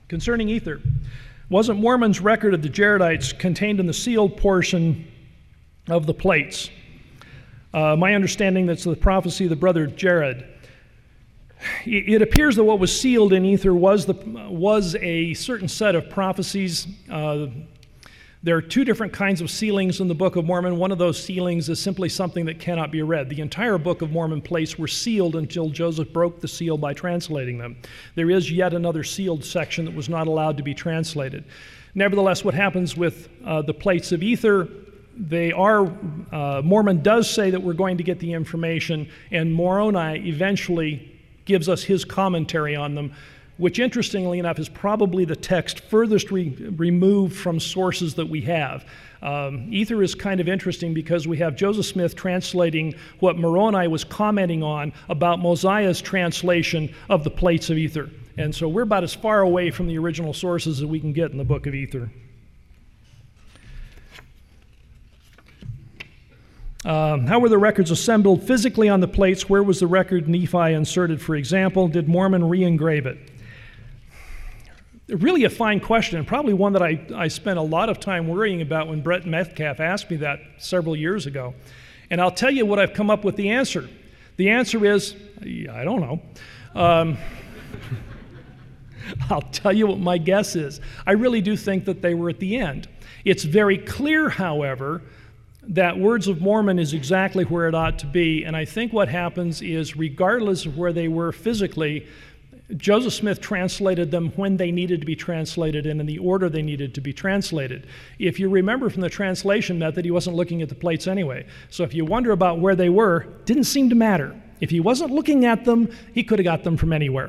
Concerning ether, wasn't Mormon's record of the Jaredites contained in the sealed portion of the plates? My understanding that's the prophecy of the brother Jared. It appears that what was sealed in ether was a certain set of prophecies. There are two different kinds of sealings in the Book of Mormon. One of those sealings is simply something that cannot be read. The entire Book of Mormon plates were sealed until Joseph broke the seal by translating them. There is yet another sealed section that was not allowed to be translated. Nevertheless, what happens with the plates of ether, Mormon does say that we're going to get the information, and Moroni eventually gives us his commentary on them, which interestingly enough is probably the text furthest removed from sources that we have. Ether is kind of interesting because we have Joseph Smith translating what Moroni was commenting on about Mosiah's translation of the plates of ether. And so we're about as far away from the original sources as we can get in the Book of Ether. How were the records assembled physically on the plates? Where was the record Nephi inserted, for example? Did Mormon re-engrave it? Really a fine question, and probably one that I spent a lot of time worrying about when Brett Metcalf asked me that several years ago. And I'll tell you what I've come up with the answer. The answer is, I don't know. I'll tell you what my guess is. I really do think that they were at the end. It's very clear, however, that Words of Mormon is exactly where it ought to be, and I think what happens is, regardless of where they were physically, Joseph Smith translated them when they needed to be translated and in the order they needed to be translated. If you remember from the translation method, he wasn't looking at the plates anyway. So if you wonder about where they were, it didn't seem to matter. If he wasn't looking at them, he could have got them from anywhere.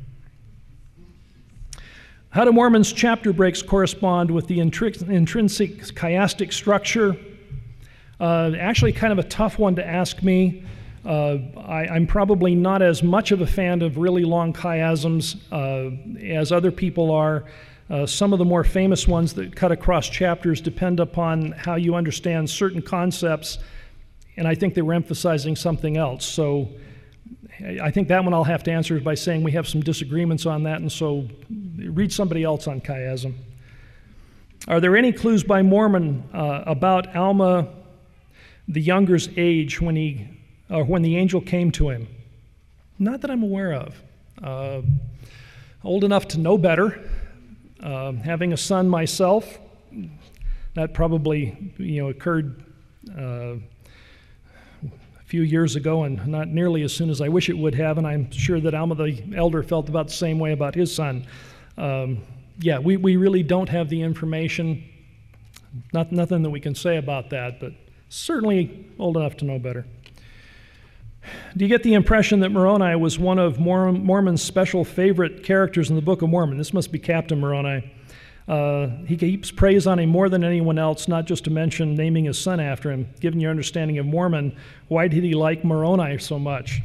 How do Mormon's chapter breaks correspond with the intrinsic chiastic structure? Actually kind of a tough one to ask me. I'm probably not as much of a fan of really long chiasms as other people are. Some of the more famous ones that cut across chapters depend upon how you understand certain concepts, and I think they were emphasizing something else. So I think that one I'll have to answer by saying we have some disagreements on that, and so read somebody else on chiasm. Are there any clues by Mormon about Alma the Younger's age when the angel came to him? Not that I'm aware of. Old enough to know better. Having a son myself, that probably occurred a few years ago, and not nearly as soon as I wish it would have, and I'm sure that Alma the elder felt about the same way about his son. We really don't have the information. Nothing that we can say about that, but certainly old enough to know better. Do you get the impression that Moroni was one of Mormon's special favorite characters in the Book of Mormon? This must be Captain Moroni. He keeps praise on him more than anyone else, not just to mention naming his son after him. Given your understanding of Mormon, why did he like Moroni so much?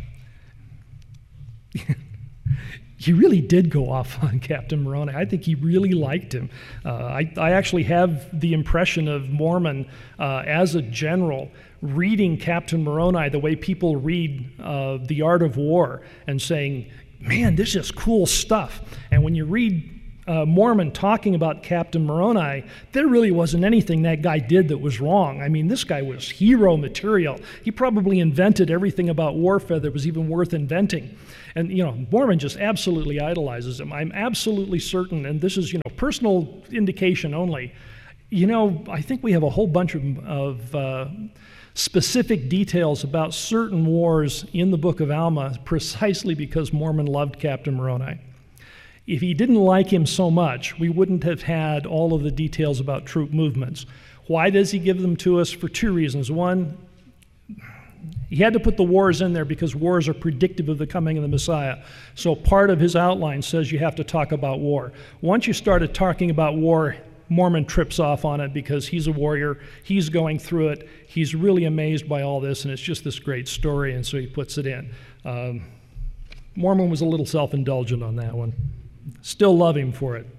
He really did go off on Captain Moroni. I think he really liked him. I actually have the impression of Mormon as a general reading Captain Moroni the way people read The Art of War and saying, man, this is cool stuff. And when you read Mormon talking about Captain Moroni, there really wasn't anything that guy did that was wrong. I mean, this guy was hero material. He probably invented everything about warfare that was even worth inventing. And, Mormon just absolutely idolizes him. I'm absolutely certain, and this is, personal indication only. I think we have a whole bunch of specific details about certain wars in the Book of Alma precisely because Mormon loved Captain Moroni. If he didn't like him so much, we wouldn't have had all of the details about troop movements. Why does he give them to us? For two reasons. One, he had to put the wars in there because wars are predictive of the coming of the Messiah. So part of his outline says you have to talk about war. Once you started talking about war, Mormon trips off on it because he's a warrior, he's going through it, he's really amazed by all this, and it's just this great story, and so he puts it in. Mormon was a little self-indulgent on that one. Still love him for it.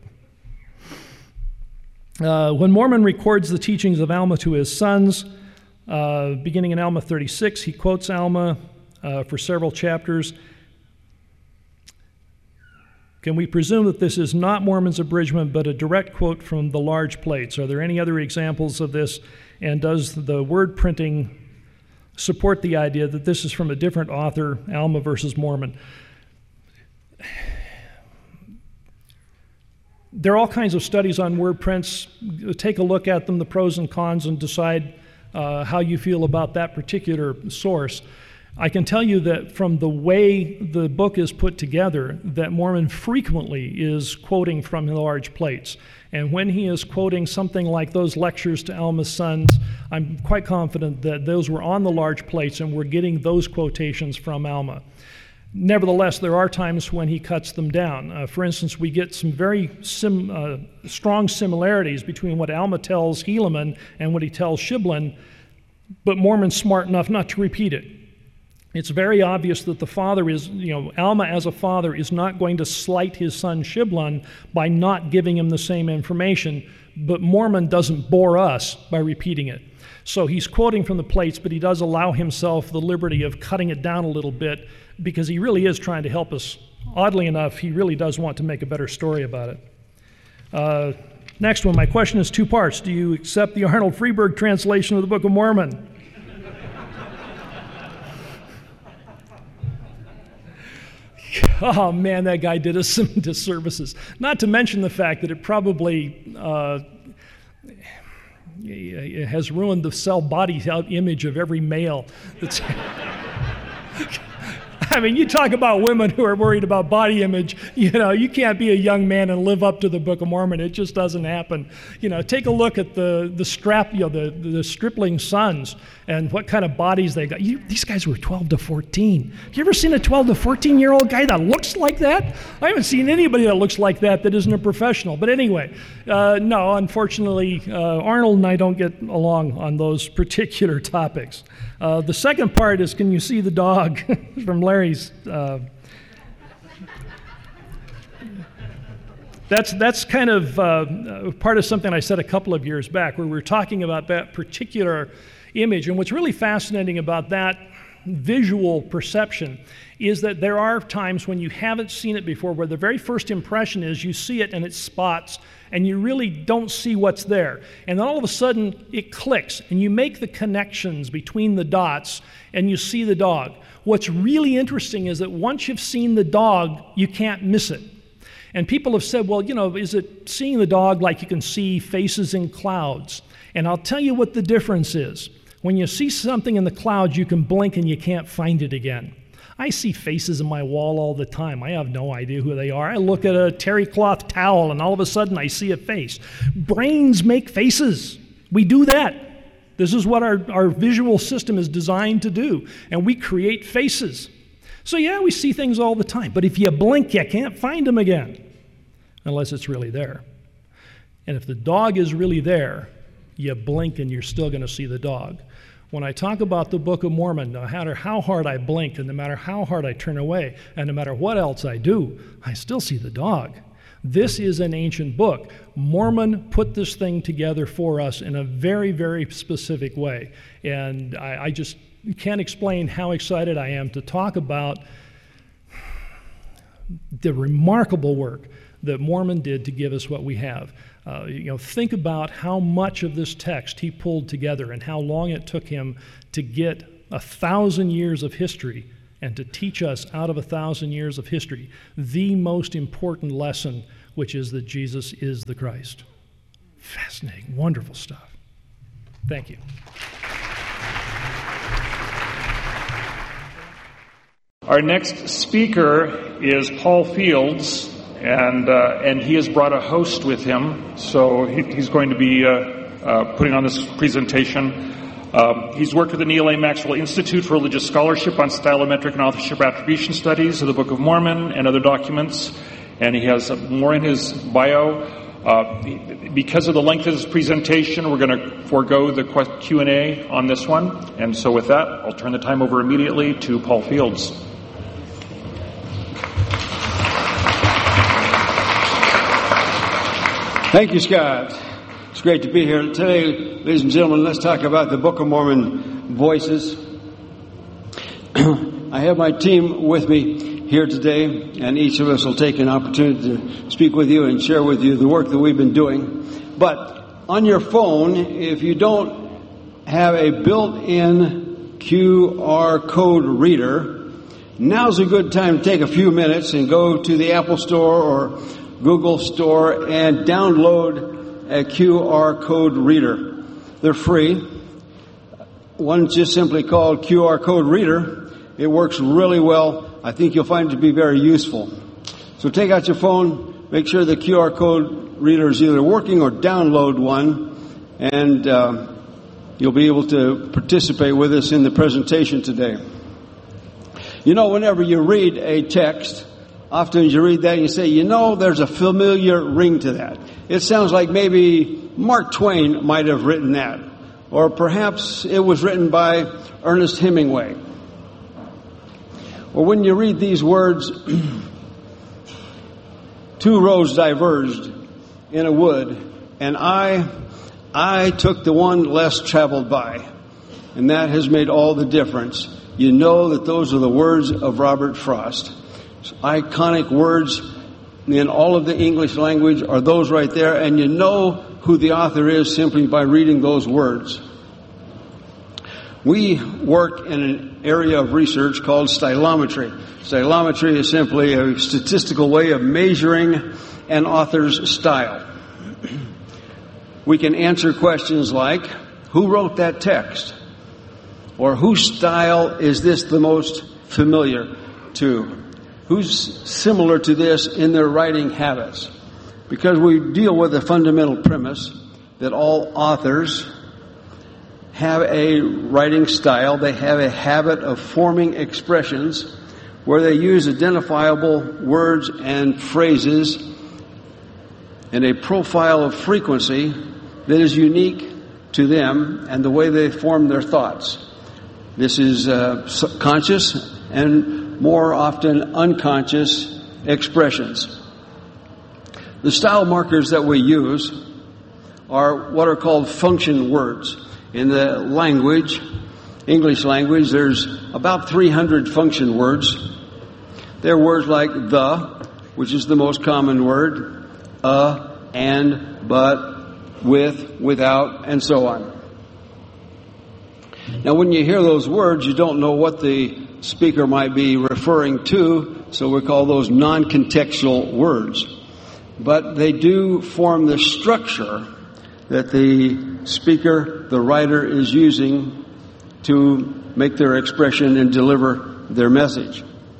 When Mormon records the teachings of Alma to his sons, beginning in Alma 36, he quotes Alma for several chapters. Can we presume that this is not Mormon's abridgment, but a direct quote from the large plates? Are there any other examples of this? And does the word printing support the idea that this is from a different author, Alma versus Mormon? There are all kinds of studies on word prints. Take a look at them, the pros and cons, and decide how you feel about that particular source. I can tell you that from the way the book is put together, that Mormon frequently is quoting from the large plates. And when he is quoting something like those lectures to Alma's sons, I'm quite confident that those were on the large plates and we're getting those quotations from Alma. Nevertheless, there are times when he cuts them down. For instance, we get some very strong similarities between what Alma tells Helaman and what he tells Shiblin, but Mormon's smart enough not to repeat it. It's very obvious that the father is, Alma as a father is not going to slight his son Shiblon by not giving him the same information, but Mormon doesn't bore us by repeating it. So he's quoting from the plates, but he does allow himself the liberty of cutting it down a little bit because he really is trying to help us. Oddly enough, he really does want to make a better story about it. Next one, my question is two parts. Do you accept the Arnold Freeberg translation of the Book of Mormon? Oh man, that guy did us some disservices. Not to mention the fact that it probably it has ruined the cell body image of every male. I mean, you talk about women who are worried about body image, you can't be a young man and live up to the Book of Mormon. It just doesn't happen. Take a look at the stripling sons and what kind of bodies they got. These guys were 12 to 14. Have you ever seen a 12 to 14-year-old guy that looks like that? I haven't seen anybody that looks like that isn't a professional. But anyway, no, unfortunately, Arnold and I don't get along on those particular topics. The second part is, can you see the dog from Larry's? That's kind of part of something I said a couple of years back where we were talking about that particular image. And what's really fascinating about that visual perception is that there are times when you haven't seen it before where the very first impression is you see it and it spots and you really don't see what's there. And then all of a sudden it clicks and you make the connections between the dots and you see the dog. What's really interesting is that once you've seen the dog, you can't miss it. And people have said, well, is it seeing the dog like you can see faces in clouds? And I'll tell you what the difference is. When you see something in the clouds, you can blink and you can't find it again. I see faces in my wall all the time. I have no idea who they are. I look at a terry cloth towel and all of a sudden I see a face. Brains make faces. We do that. This is what our visual system is designed to do. And we create faces. So yeah, we see things all the time. But if you blink, you can't find them again. Unless it's really there. And if the dog is really there, you blink and you're still going to see the dog. When I talk about the Book of Mormon, no matter how hard I blink and no matter how hard I turn away and no matter what else I do, I still see the dog. This is an ancient book. Mormon put this thing together for us in a very, very specific way. And I just can't explain how excited I am to talk about the remarkable work that Mormon did to give us what we have. Think about how much of this text he pulled together and how long it took him to get 1,000 years of history and to teach us out of 1,000 years of history the most important lesson, which is that Jesus is the Christ. Fascinating, wonderful stuff. Thank you. Our next speaker is Paul Fields. And he has brought a host with him, so he's going to be putting on this presentation. He's worked with the Neal A. Maxwell Institute for Religious Scholarship on stylometric and authorship attribution studies of the Book of Mormon and other documents, and he has more in his bio. Because of the length of his presentation, we're going to forego the Q&A on this one, and so with that, I'll turn the time over immediately to Paul Fields. Thank you, Scott. It's great to be here today. Ladies and gentlemen, let's talk about the Book of Mormon Voices. I have my team with me, here today, and each of us will take an opportunity to speak with you and share with you the work that we've been doing. But on your phone, if you don't have a built-in QR code reader, now's a good time to take a few minutes and go to the Apple Store or Google Store and download a QR code reader. They're free. One's just simply called QR code reader. It works really well. I think you'll find it to be very useful. So take out your phone, make sure the QR code reader is either working, or download one, and you'll be able to participate with us in the presentation today. You know, whenever you read a text, often you read that and you say, there's a familiar ring to that. It sounds like maybe Mark Twain might have written that. Or perhaps it was written by Ernest Hemingway. Or when you read these words, 2 roads diverged in a wood, and I took the one less traveled by. And that has made all the difference. You know that those are the words of Robert Frost. Iconic words in all of the English language are those right there, and you know who the author is simply by reading those words. We work in an area of research called stylometry. Stylometry is simply a statistical way of measuring an author's style. We can answer questions like, who wrote that text? Or whose style is this the most familiar to? Who's similar to this in their writing habits? Because we deal with a fundamental premise that all authors have a writing style. They have a habit of forming expressions where they use identifiable words and phrases and a profile of frequency that is unique to them and the way they form their thoughts. This is conscious and more often unconscious expressions. The style markers that we use are what are called function words. In the language, English language, there's about 300 function words. They're words like the, which is the most common word, and, but, with, without, and so on. Now, when you hear those words, you don't know what the speaker might be referring to, so we call those non-contextual words. But they do form the structure that the speaker, the writer, is using to make their expression and deliver their message.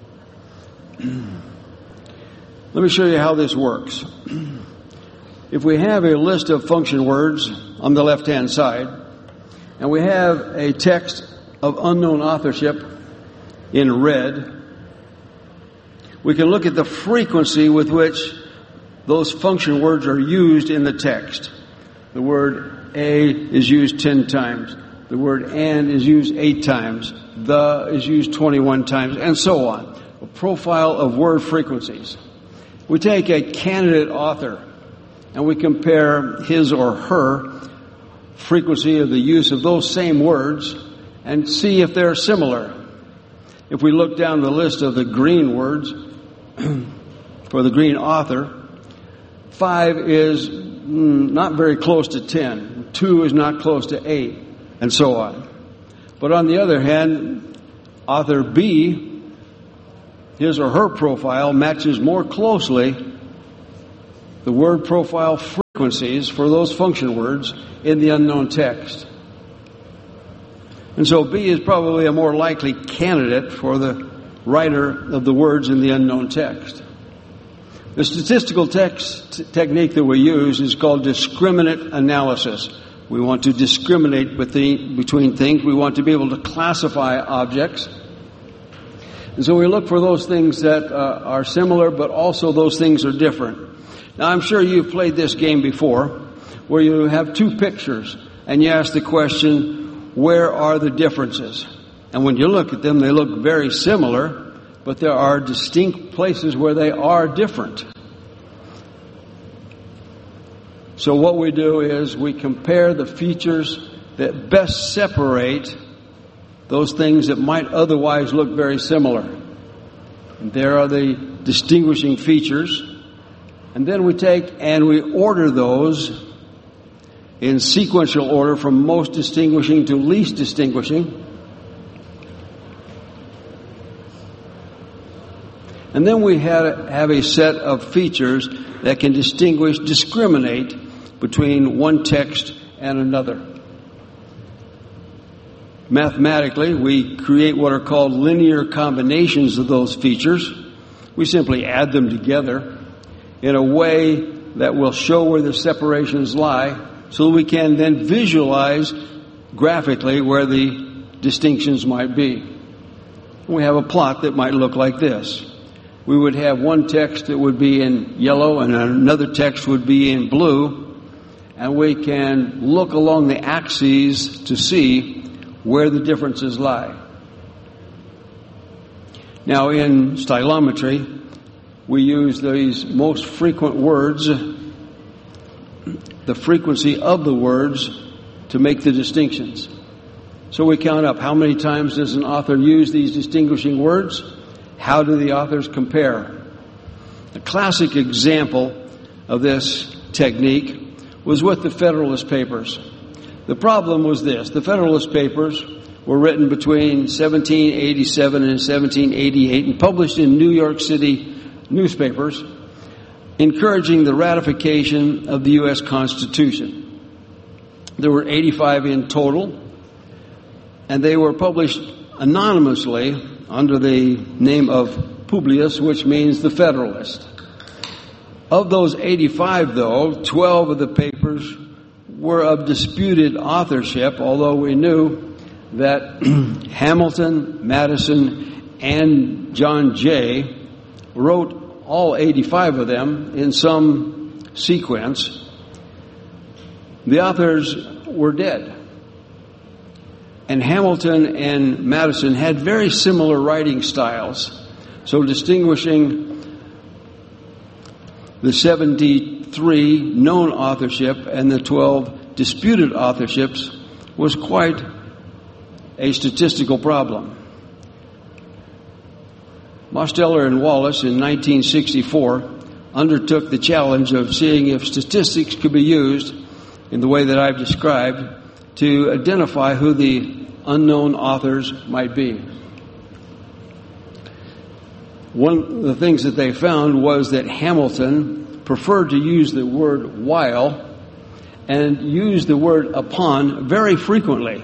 Let me show you how this works. If we have a list of function words on the left-hand side, and we have a text of unknown authorship in red, we can look at the frequency with which those function words are used in the text. The word a is used 10 times. The word and is used 8 times. The is used 21 times, and so on. A profile of word frequencies. We take a candidate author and we compare his or her frequency of the use of those same words and see if they're similar. If we look down the list of the green words for the green author, 5 is not very close to 10. 2 is not close to 8, and so on. But on the other hand, author B, his or her profile matches more closely the word profile frequencies for those function words in the unknown text. And so B is probably a more likely candidate for the writer of the words in the unknown text. The statistical technique that we use is called discriminant analysis. We want to discriminate between things. We want to be able to classify objects. And so we look for those things that are similar, but also those things are different. Now, I'm sure you've played this game before, where you have 2 pictures, and you ask the question, where are the differences? And when you look at them, they look very similar, but there are distinct places where they are different. So what we do is we compare the features that best separate those things that might otherwise look very similar. And there are the distinguishing features. And then we take and we order those in sequential order from most distinguishing to least distinguishing. And then we have a set of features that can discriminate between one text and another. Mathematically, we create what are called linear combinations of those features. We simply add them together in a way that will show where the separations lie, so we can then visualize graphically where the distinctions might be. We have a plot that might look like this. We would have one text that would be in yellow and another text would be in blue, and we can look along the axes to see where the differences lie. Now, in stylometry, we use these most frequent words, the frequency of the words, to make the distinctions. So we count up how many times does an author use these distinguishing words? How do the authors compare? A classic example of this technique was with the Federalist Papers. The problem was this. The Federalist Papers were written between 1787 and 1788 and published in New York City newspapers, encouraging the ratification of the U.S. Constitution. There were 85 in total, and they were published anonymously under the name of Publius, which means the Federalist. Of those 85, though, 12 of the papers were of disputed authorship, although we knew that Hamilton, Madison, and John Jay wrote all 85 of them in some sequence. The authors were dead. And Hamilton and Madison had very similar writing styles. So distinguishing the 73 known authorship and the 12 disputed authorships was quite a statistical problem. Mosteller and Wallace in 1964 undertook the challenge of seeing if statistics could be used in the way that I've described to identify who the unknown authors might be. One of the things that they found was that Hamilton preferred to use the word while and used the word upon very frequently.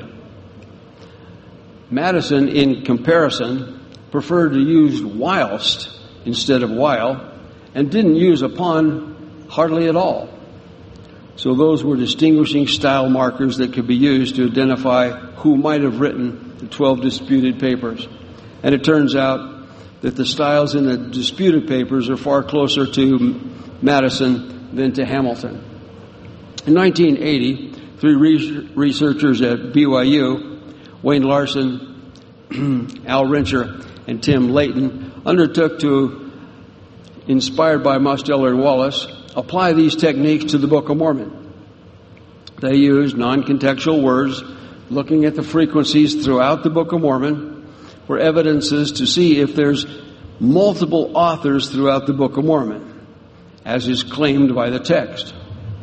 Madison, in comparison, preferred to use whilst instead of while and didn't use upon hardly at all. So those were distinguishing style markers that could be used to identify who might have written the 12 disputed papers. And it turns out that the styles in the disputed papers are far closer to Madison than to Hamilton. In 1980, three researchers at BYU, Wayne Larson, Al Rincher, and Tim Layton, undertook to, inspired by Mosteller and Wallace, apply these techniques to the Book of Mormon. They used non-contextual words, looking at the frequencies throughout the Book of Mormon for evidences to see if there's multiple authors throughout the Book of Mormon, as is claimed by the text.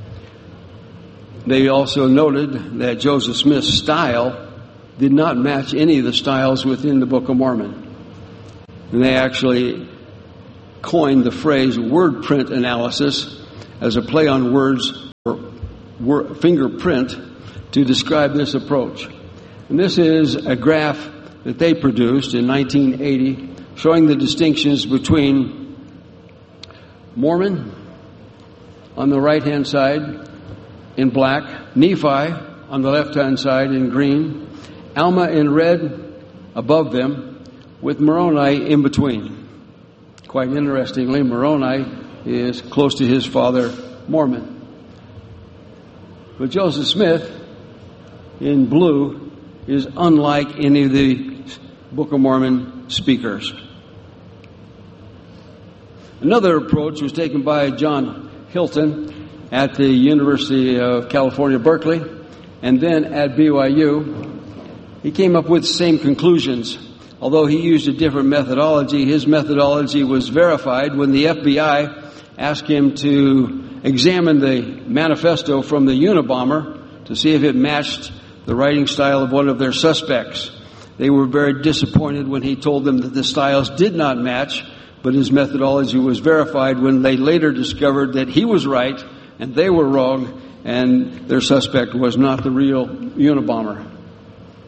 They also noted that Joseph Smith's style did not match any of the styles within the Book of Mormon. And they actually coined the phrase word print analysis as a play on words or fingerprint to describe this approach. And this is a graph that they produced in 1980 showing the distinctions between Mormon on the right-hand side in black, Nephi on the left-hand side in green, Alma in red above them, with Moroni in between. Quite interestingly, Moroni is close to his father, Mormon. But Joseph Smith, in blue, is unlike any of the Book of Mormon speakers. Another approach was taken by John Hilton at the University of California, Berkeley, and then at BYU. He came up with the same conclusions. Although he used a different methodology, his methodology was verified when the FBI asked him to examine the manifesto from the Unabomber to see if it matched the writing style of one of their suspects. They were very disappointed when he told them that the styles did not match, but his methodology was verified when they later discovered that he was right and they were wrong, and their suspect was not the real Unabomber.